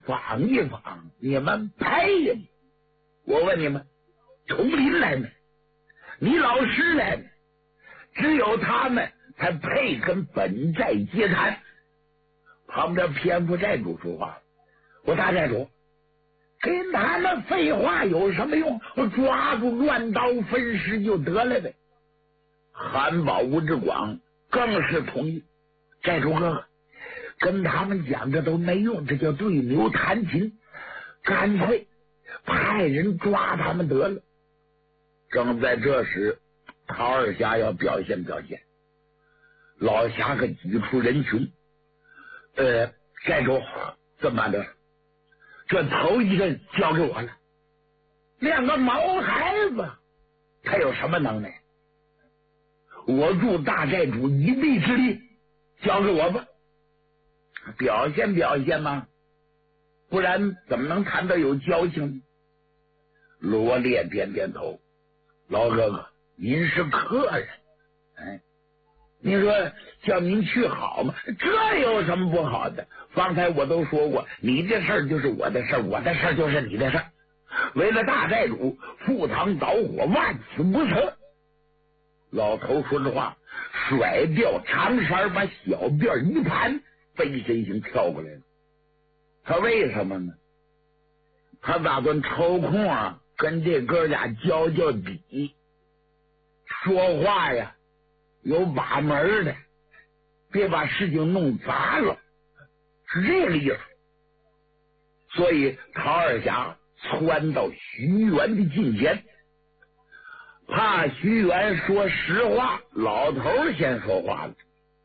放一放，你们赔呀！我问你们，统领来没？你老师来没？只有他们才配跟本寨接谈。旁边蝙蝠寨主说话：“我大寨主，跟他们废话有什么用？我抓住乱刀分尸就得了呗。”韩宝吴志广更是同意：“寨主哥哥，跟他们讲这都没用，这叫对牛弹琴，干脆派人抓他们得了。”正在这时，陶二侠要表现表现，老侠可挤出人群。寨主，这么办的？这头一个交给我了。两个毛孩子，他有什么能耐？我助大寨主一臂之力，交给我吧。表现表现嘛，不然怎么能谈到有交情呢？罗烈点点头：“老哥哥，您是客人，您说叫您去好吗？这有什么不好的？方才我都说过，你的事儿就是我的事儿，我的事儿就是你的事儿。为了大寨主赴汤蹈火，万死不辞。”老头说着话，甩掉长衫，把小辫一盘，飞身形跳过来了。他为什么呢？他打算抽空跟这哥俩交交底，说话呀有把门的，别把事情弄砸了，是这个意思。所以陶二侠窜到徐元的近前，怕徐元说实话，老头先说话了：“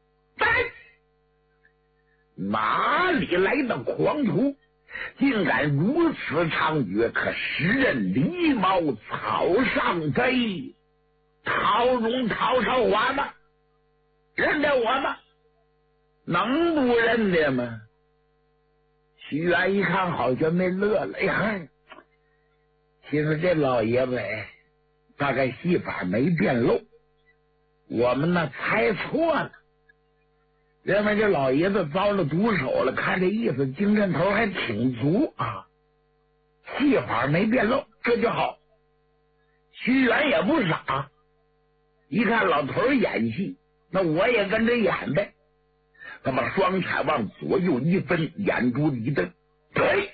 哪里来的狂徒，竟敢如此猖獗？可时任狸猫草上飞，陶荣陶少华吗？认得我吗？能不认得吗？”徐元一看，好像没乐了。其实这老爷子大概戏法没变漏，我们呢猜错了，认为这老爷子遭了毒手了。看这意思，精神头还挺足啊，戏法没变漏，这就好。徐元也不傻，一看老头演戏，那我也跟着演呗。那么双彩往左右一分，眼珠子一瞪，呸！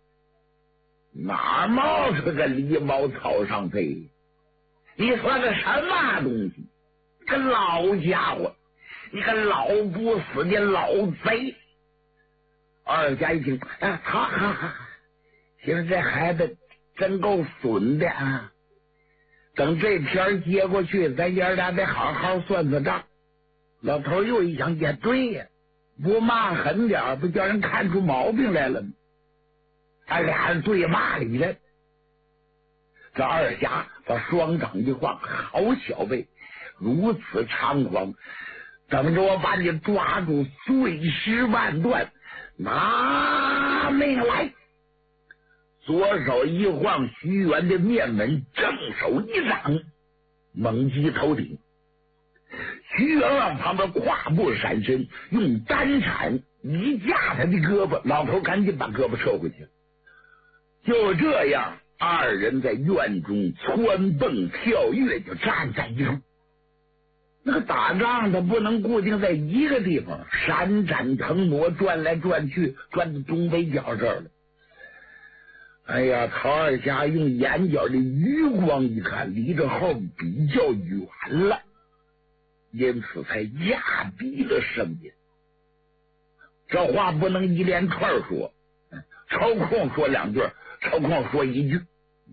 哪冒出个狸猫草上飞？你算个什么东西？个老家伙，你个老不死的老贼！二家一听，哈，其实这孩子真够损的啊！等这片接过去，咱爷俩得好好算算账。老头又一想，也对呀，不骂狠点，不叫人看出毛病来了吗？他俩人对骂里了。这二侠把双掌一晃，好小辈，如此猖狂，等着我把你抓住，碎尸万段，拿命来！左手一晃，徐元的面门，正手一掌，猛击头顶。徐元往旁边跨步闪身，用单铲一架他的胳膊，老头赶紧把胳膊撤回去。就这样，二人在院中蹿蹦跳跃，就站在一处。那个打仗他不能固定在一个地方，闪展腾挪，转来转去，转到东北角这儿了。哎呀，陶二侠用眼角的余光一看，离这后比较远了，因此才压低了声音。这话不能一连串说，抽空说两句，抽空说一句。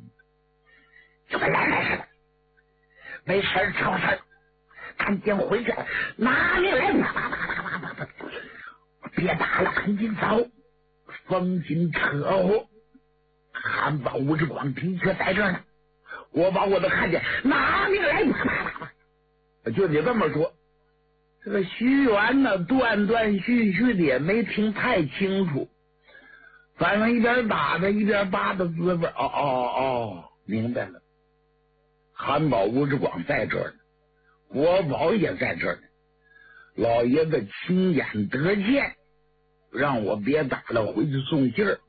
来，没事吵事，赶紧回去，拿命来！别打了，赶紧走！风紧车祸，韩宝吴志广的确在这儿呢，我把我都看见，拿命来！就你这么说，这个徐元呢，断断续续的也没听太清楚，反正一边打着一边扒的滋味。明白了。韩宝吴志广在这儿呢，国宝也在这儿呢。老爷子亲眼得见，让我别打了，回去送信儿。